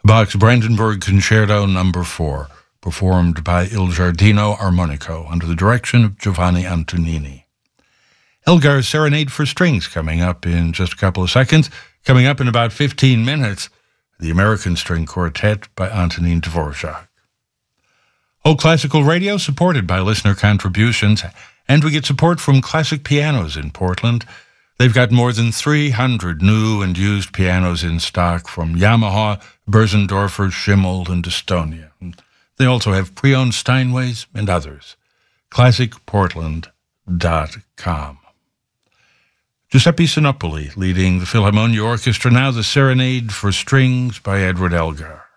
Bach's Brandenburg Concerto No. 4, performed by Il Giardino Armonico under the direction of Giovanni Antonini. Elgar's Serenade for Strings coming up in just a couple of seconds. Coming up in about 15 minutes, the American String Quartet by Antonin Dvorak. Old Classical Radio, supported by listener contributions, and we get support from Classic Pianos in Portland. They've got more than 300 new and used pianos in stock from Yamaha, Börsendorfer, Schimmel, and Estonia. They also have pre-owned Steinways and others. ClassicPortland.com. Giuseppe Sinopoli leading the Philharmonia Orchestra, now the Serenade for Strings by Edward Elgar.